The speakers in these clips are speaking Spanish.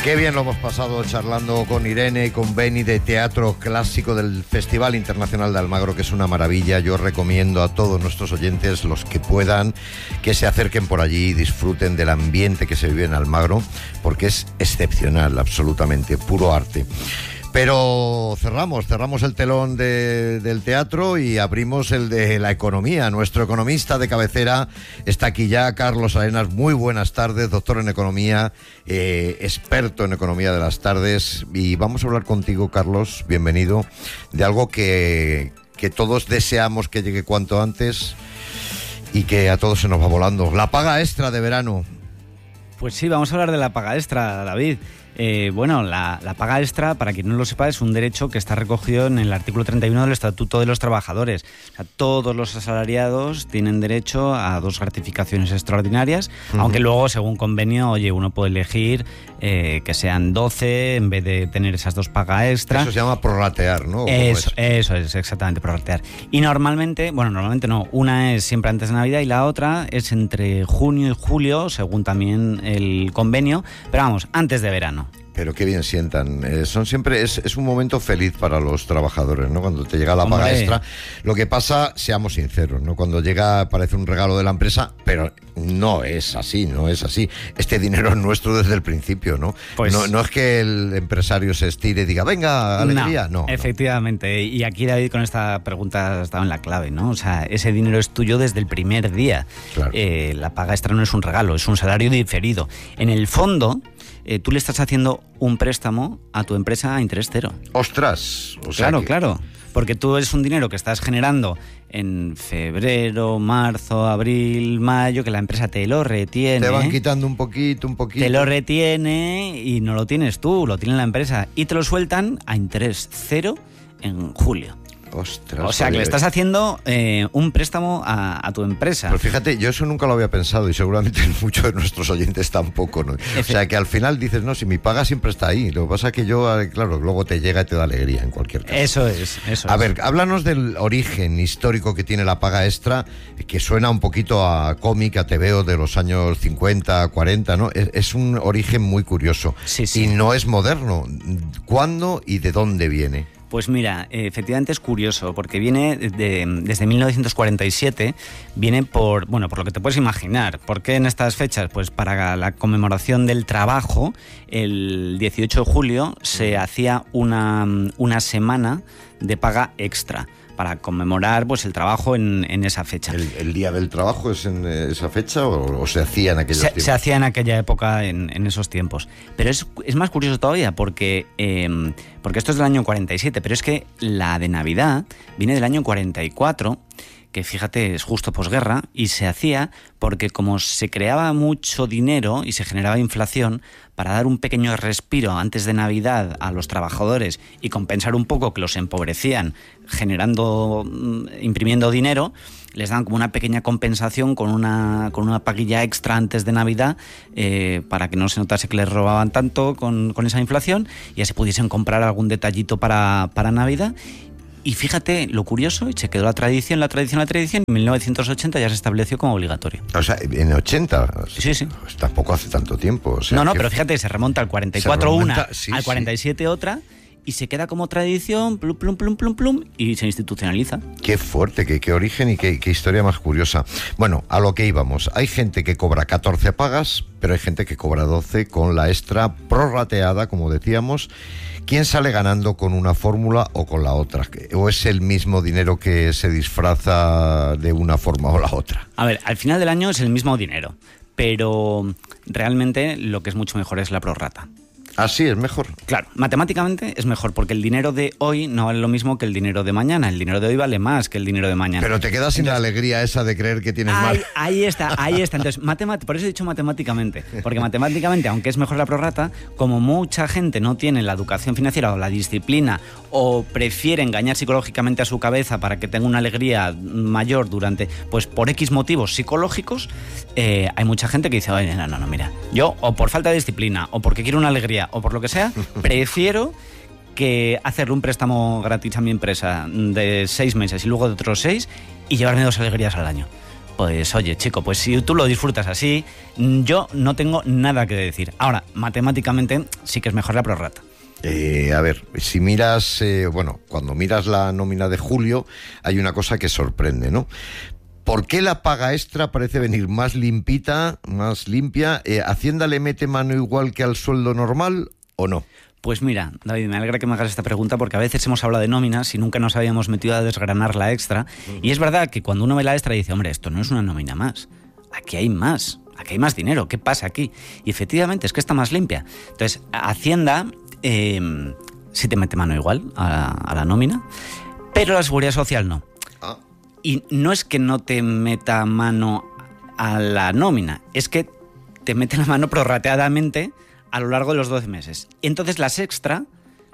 Qué bien lo hemos pasado charlando con Irene y con Beni de Teatro Clásico del Festival Internacional de Almagro, que es una maravilla. Yo recomiendo a todos nuestros oyentes, los que puedan, que se acerquen por allí y disfruten del ambiente que se vive en Almagro, porque es excepcional, absolutamente, puro arte. Pero cerramos el telón del teatro y abrimos el de la economía. Nuestro economista de cabecera está aquí ya, Carlos Arenas. Muy buenas tardes, doctor en economía, experto en economía de las tardes. Y vamos a hablar contigo, Carlos, bienvenido, de algo que todos deseamos que llegue cuanto antes y que a todos se nos va volando. La paga extra de verano. Pues sí, vamos a hablar de la paga extra, David. Bueno, la paga extra, para quien no lo sepa, es un derecho que está recogido en el artículo 31 del Estatuto de los Trabajadores. O sea, todos los asalariados tienen derecho a 2 gratificaciones extraordinarias, aunque luego, según convenio, uno puede elegir que sean 12 en vez de tener esas 2 pagas extra. Eso se llama prorratear, ¿no? Eso es, exactamente, prorratear. Y normalmente no, una es siempre antes de Navidad y la otra es entre junio y julio, según también el convenio, pero vamos, antes de verano. Pero qué bien sientan. Son siempre es un momento feliz para los trabajadores, ¿no? Cuando te llega la paga extra. Lo que pasa, seamos sinceros, ¿no? Cuando llega parece un regalo de la empresa, pero no es así. Este dinero es nuestro desde el principio, ¿no? Pues no es que el empresario se estire y diga, venga, alegría. No, efectivamente. Y aquí, David, con esta pregunta has dado en la clave, ¿no? O sea, ese dinero es tuyo desde el primer día. Claro. La paga extra no es un regalo, es un salario diferido. En el fondo, tú le estás haciendo un préstamo a tu empresa a interés cero. ¡Ostras! O sea Claro. Porque tú es un dinero que estás generando en febrero, marzo, abril, mayo, que la empresa te lo retiene. Te van quitando un poquito. Te lo retiene y no lo tienes tú, lo tiene la empresa. Y te lo sueltan a interés cero en julio. Ostras, o sea, que le estás haciendo un préstamo a tu empresa. Pero fíjate, yo eso nunca lo había pensado y seguramente muchos de nuestros oyentes tampoco, ¿no? O sea, que al final dices, no, si mi paga siempre está ahí. Lo que pasa es que claro, luego te llega y te da alegría en cualquier caso. Eso es. A ver, háblanos del origen histórico que tiene la paga extra, que suena un poquito a cómic, a TVO de los años 50, 40, ¿no? Es un origen muy curioso. Sí. Y no es moderno. ¿Cuándo y de dónde viene? Pues mira, efectivamente es curioso, porque viene desde 1947, viene por lo que te puedes imaginar. ¿Por qué en estas fechas? Pues para la conmemoración del trabajo, el 18 de julio se hacía una semana de paga extra, para conmemorar pues el trabajo en esa fecha. ¿El Día del Trabajo es en esa fecha o se hacía en aquellos tiempos? Se hacía en aquella época, en esos tiempos. Pero es más curioso todavía porque esto es del año 47, pero es que la de Navidad viene del año 44, que fíjate, es justo posguerra, y se hacía porque como se creaba mucho dinero y se generaba inflación, para dar un pequeño respiro antes de Navidad a los trabajadores y compensar un poco que los empobrecían imprimiendo dinero, les daban como una pequeña compensación con una paguilla extra antes de Navidad, para que no se notase que les robaban tanto con esa inflación y así pudiesen comprar algún detallito para Navidad. Y fíjate lo curioso, y se quedó la tradición, en 1980 ya se estableció como obligatorio. O sea, en 80. Sí. Pues tampoco hace tanto tiempo. O sea, pero fíjate, se remonta al 44 al 47 otra, y se queda como tradición, plum, y se institucionaliza. Qué fuerte, qué origen y qué historia más curiosa. Bueno, a lo que íbamos. Hay gente que cobra 14 pagas, pero hay gente que cobra 12 con la extra prorrateada, como decíamos. ¿Quién sale ganando con una fórmula o con la otra? ¿O es el mismo dinero que se disfraza de una forma o la otra? A ver, al final del año es el mismo dinero, pero realmente lo que es mucho mejor es la prorrata. Así es mejor. Claro, matemáticamente es mejor, porque el dinero de hoy no vale lo mismo que el dinero de mañana. El dinero de hoy vale más que el dinero de mañana. Pero te quedas sin la alegría esa de creer que tienes más. Ahí está. Entonces, por eso he dicho matemáticamente. Porque matemáticamente, aunque es mejor la prorrata, como mucha gente no tiene la educación financiera o la disciplina, o prefiere engañar psicológicamente a su cabeza para que tenga una alegría mayor pues por X motivos psicológicos, hay mucha gente que dice, oye, no, mira, yo o por falta de disciplina, o porque quiero una alegría, o por lo que sea, prefiero que hacerle un préstamo gratis a mi empresa de 6 meses y luego de otros 6 y llevarme 2 alegrías al año. Pues oye, chico, pues si tú lo disfrutas así, yo no tengo nada que decir. Ahora, matemáticamente sí que es mejor la prorrata. A ver, si miras, cuando miras la nómina de julio, hay una cosa que sorprende, ¿no? ¿Por qué la paga extra parece venir más limpita, más limpia? ¿Hacienda le mete mano igual que al sueldo normal o no? Pues mira, David, me alegra que me hagas esta pregunta porque a veces hemos hablado de nóminas y nunca nos habíamos metido a desgranar la extra. Y es verdad que cuando uno ve la extra dice, hombre, esto no es una nómina más, aquí hay más dinero, ¿qué pasa aquí? Y efectivamente es que está más limpia. Entonces, Hacienda sí te mete mano igual a la nómina, pero la Seguridad Social no. Y no es que no te meta mano a la nómina, es que te mete la mano prorrateadamente a lo largo de los 12 meses. Entonces las extra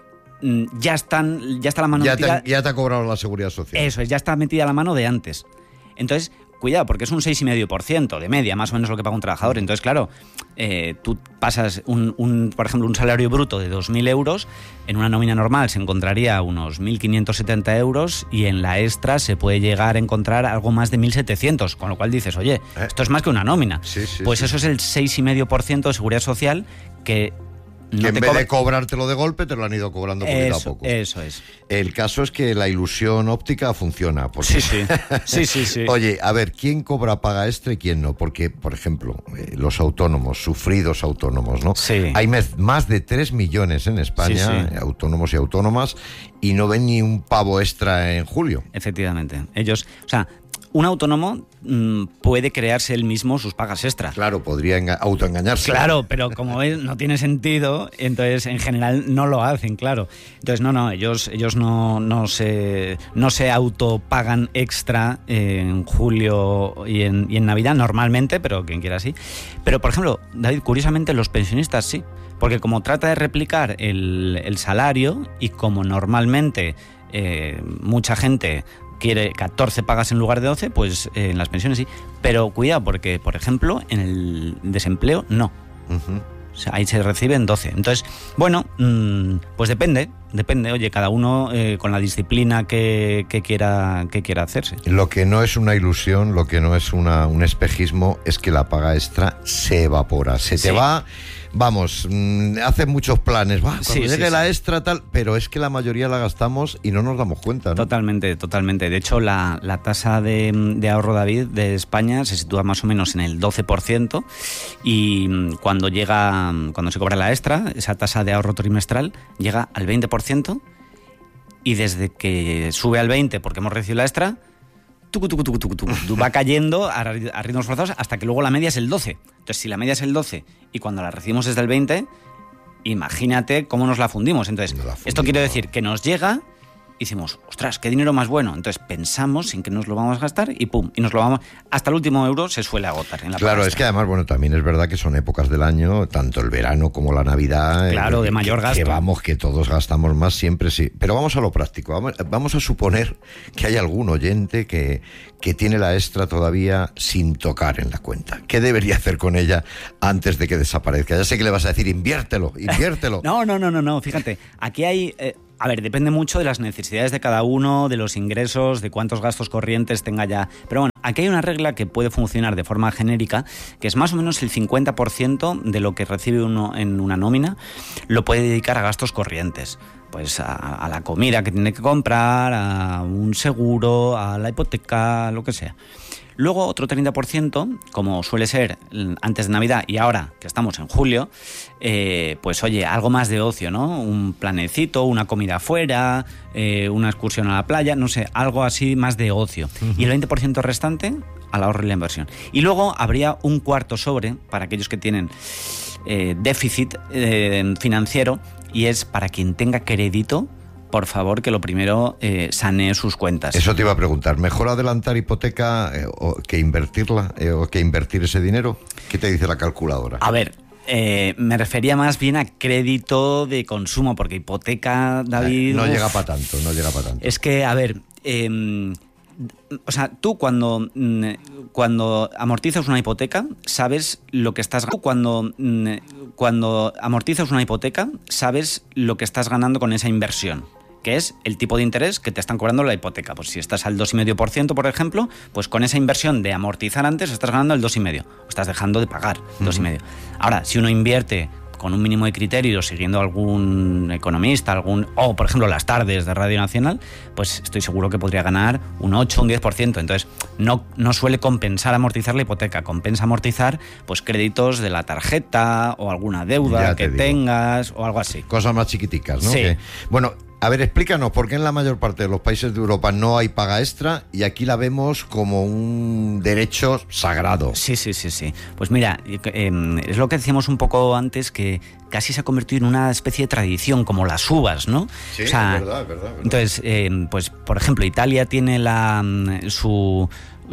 ya está la mano metida. Ya te ha cobrado la Seguridad Social. Eso es, ya está metida la mano de antes. Entonces, cuidado, porque es un 6,5% de media, más o menos lo que paga un trabajador. Entonces, claro, tú pasas, por ejemplo, un salario bruto de 2.000 euros, en una nómina normal se encontraría unos 1.570 euros y en la extra se puede llegar a encontrar algo más de 1.700, con lo cual dices, oye, esto es más que una nómina. Sí, pues eso es el 6,5% de Seguridad Social que en vez de cobrártelo de golpe, te lo han ido cobrando poquito a poco. Eso es. El caso es que la ilusión óptica funciona. Porque... Sí. Oye, a ver, ¿quién cobra paga extra y quién no? Porque, por ejemplo, los autónomos, sufridos autónomos, ¿no? Sí. Hay más de 3 millones en España, autónomos y autónomas, y no ven ni un pavo extra en julio. Efectivamente. Ellos, un autónomo puede crearse él mismo sus pagas extra. Claro, podría autoengañarse. Claro, pero como ves, no tiene sentido, entonces en general no lo hacen, claro. Entonces ellos no se autopagan extra en julio y en Navidad normalmente, pero quien quiera sí. Pero por ejemplo, David, curiosamente los pensionistas sí, porque como trata de replicar el salario y como normalmente mucha gente quiere 14 pagas en lugar de 12, pues en las pensiones sí. Pero cuidado, porque, por ejemplo, en el desempleo no. Uh-huh. O sea, ahí se reciben 12. Entonces, bueno, pues depende. Oye, cada uno con la disciplina que quiera hacerse. Lo que no es una ilusión, lo que no es un espejismo, es que la paga extra se evapora. Se te va... Vamos, hacen muchos planes, cuando llegue la extra tal, pero es que la mayoría la gastamos y no nos damos cuenta, ¿no? Totalmente. De hecho, la tasa de ahorro, David, de España se sitúa más o menos en el 12% y cuando se cobra la extra, esa tasa de ahorro trimestral llega al 20% y desde que sube al 20% porque hemos recibido la extra, va cayendo a ritmos forzados hasta que luego la media es el 12. Entonces, si la media es el 12 y cuando la recibimos es del 20, imagínate cómo nos la fundimos. Entonces, esto quiere decir que nos llega y decimos, ostras, qué dinero más bueno. Entonces pensamos en que nos lo vamos a gastar y pum, y nos lo vamos... Hasta el último euro se suele agotar en la Claro, pasta. Es que además, también es verdad que son épocas del año, tanto el verano como la Navidad... Claro, de mayor gasto. Que todos gastamos más siempre, sí. Pero vamos a lo práctico. Vamos a suponer que hay algún oyente que tiene la extra todavía sin tocar en la cuenta. ¿Qué debería hacer con ella antes de que desaparezca? Ya sé que le vas a decir, inviértelo. No, fíjate, aquí hay... A ver, depende mucho de las necesidades de cada uno, de los ingresos, de cuántos gastos corrientes tenga ya. Pero bueno, aquí hay una regla que puede funcionar de forma genérica, que es más o menos el 50% de lo que recibe uno en una nómina, lo puede dedicar a gastos corrientes. Pues a la comida que tiene que comprar, a un seguro, a la hipoteca, lo que sea. Luego otro 30%, como suele ser antes de Navidad y ahora que estamos en julio, pues oye, algo más de ocio, ¿no? Un planecito, una comida afuera, una excursión a la playa, no sé, algo así más de ocio. Uh-huh. Y el 20% restante al ahorro y la inversión. Y luego habría un cuarto sobre para aquellos que tienen déficit financiero y es para quien tenga crédito. Por favor, que lo primero sanee sus cuentas. Eso te iba a preguntar. ¿Mejor adelantar hipoteca que invertirla o que invertir ese dinero? ¿Qué te dice la calculadora? A ver, me refería más bien a crédito de consumo, porque hipoteca, David... No llega para tanto. Es que, a ver... o sea, tú cuando amortizas una hipoteca, sabes lo que estás ganando. Cuando amortizas una hipoteca, sabes lo que estás ganando con esa inversión. que es el tipo de interés que te están cobrando la hipoteca. Pues si estás al 2,5%, por ejemplo, pues con esa inversión de amortizar antes estás ganando el 2,5%, estás dejando de pagar 2,5%. Ahora, si uno invierte con un mínimo de criterio, siguiendo algún economista, o por ejemplo las tardes de Radio Nacional, pues estoy seguro que podría ganar un 8, un 10%. Entonces, no suele compensar amortizar la hipoteca, compensa amortizar pues créditos de la tarjeta o alguna deuda que tengas o algo así. Cosas más chiquiticas, ¿no? Sí. Bueno, a ver, explícanos, ¿por qué en la mayor parte de los países de Europa no hay paga extra y aquí la vemos como un derecho sagrado? Sí. Pues mira, es lo que decíamos un poco antes, que casi se ha convertido en una especie de tradición, como las uvas, ¿no? Sí, es verdad. Entonces, pues por ejemplo, Italia tiene su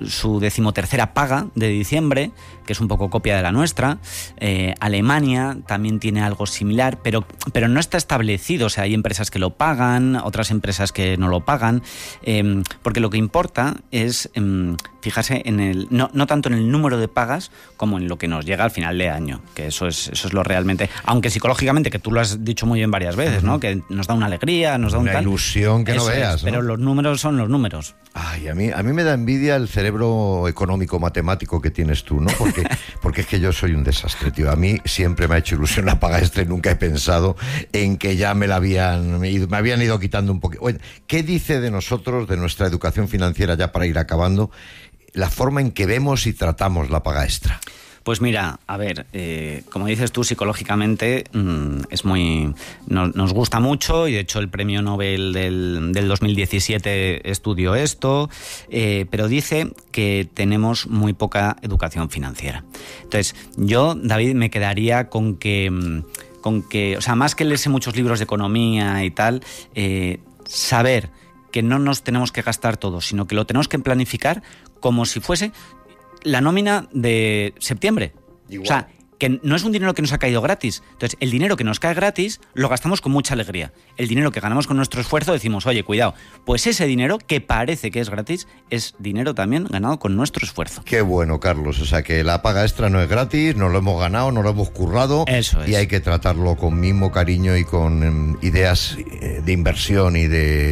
13ª paga de diciembre, que es un poco copia de la nuestra. Alemania también tiene algo similar, pero no está establecido. O sea, hay empresas que lo pagan, otras empresas que no lo pagan, porque lo que importa es fijarse en no tanto en el número de pagas como en lo que nos llega al final de año, que eso es lo realmente, aunque psicológicamente, que tú lo has dicho muy bien varias veces, ¿no? Que nos da una alegría, nos da una ilusión que no veas, ¿no? Pero los números son los números. Ay, a mí me da envidia el cerebro económico matemático que tienes tú, ¿no? Porque es que yo soy un desastre, tío. A mí siempre me ha hecho ilusión la paga extra y nunca he pensado en que ya me habían ido quitando un poquito. Bueno, ¿qué dice de nosotros, de nuestra educación financiera, ya para ir acabando, la forma en que vemos y tratamos la paga extra? Pues mira, a ver, como dices tú, psicológicamente es nos gusta mucho, y de hecho el premio Nobel del 2017 estudió esto, pero dice que tenemos muy poca educación financiera. Entonces, yo, David, me quedaría con que, o sea, más que leerse muchos libros de economía y tal, saber que no nos tenemos que gastar todo, sino que lo tenemos que planificar como si fuese la nómina de septiembre. Igual. O sea, que no es un dinero que nos ha caído gratis. Entonces, el dinero que nos cae gratis lo gastamos con mucha alegría. El dinero que ganamos con nuestro esfuerzo decimos, oye, cuidado, pues ese dinero que parece que es gratis es dinero también ganado con nuestro esfuerzo. Qué bueno, Carlos. O sea, que la paga extra no es gratis, nos lo hemos ganado, nos lo hemos currado. Eso es. Y hay que tratarlo con mismo cariño y con ideas de inversión y de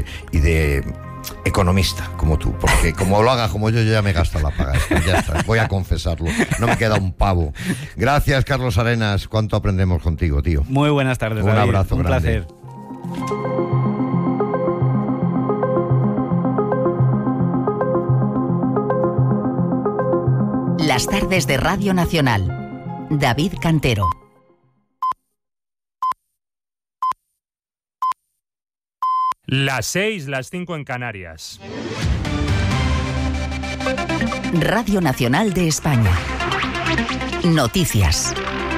economista como tú, porque como lo hagas como yo ya me gasto la paga extra, ya está, voy a confesarlo, no me queda un pavo. Gracias, Carlos Arenas, cuánto aprendemos contigo, tío. Muy buenas tardes, un David. Abrazo un grande. Placer. Las tardes de Radio Nacional. David Cantero. Las 6, las 5 en Canarias. Radio Nacional de España. Noticias.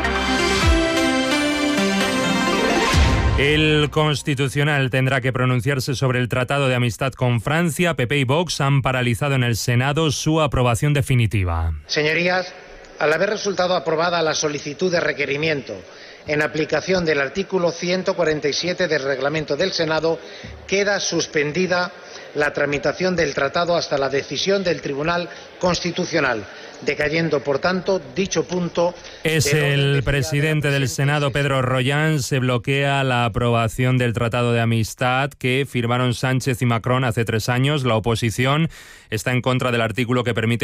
El Constitucional tendrá que pronunciarse sobre el Tratado de Amistad con Francia. PP y Vox han paralizado en el Senado su aprobación definitiva. Señorías, al haber resultado aprobada la solicitud de requerimiento en aplicación del artículo 147 del reglamento del Senado, queda suspendida la tramitación del tratado hasta la decisión del Tribunal Constitucional, decayendo, por tanto, dicho punto. Es el presidente del Senado, Pedro Rollán. Se bloquea la aprobación del Tratado de Amistad que firmaron Sánchez y Macron hace 3 años. La oposición está en contra del artículo que permite